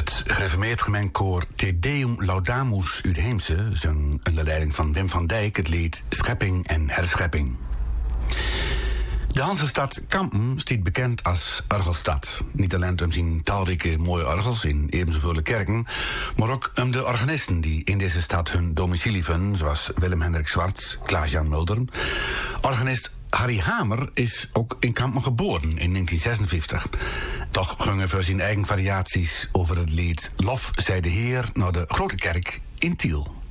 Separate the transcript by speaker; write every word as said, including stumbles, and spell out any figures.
Speaker 1: Het gereformeerd gemengkoor Te Deum Laudamus Uitheemse zong onder leiding van Wim van Dijk het lied Schepping en Herschepping. De Hansestad Kampen staat bekend als orgelstad. Niet alleen om zijn talrijke mooie orgels in even zoveel kerken, maar ook om de organisten die in deze stad hun domicilie vinden, zoals Willem-Hendrik Zwart, Klaas-Jan Mulder. Organist Harry Hamer is ook in Kampen geboren in negentien zesenvijftig. Toch gingen voor zijn eigen variaties over het lied Lof zij de Heer naar de Grote Kerk in Tiel.